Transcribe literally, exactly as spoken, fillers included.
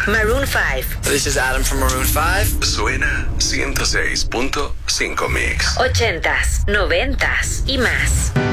Maroon five. This is Adam from Maroon five. Suena ciento seis punto cinco Mix. Ochentas, noventas y más.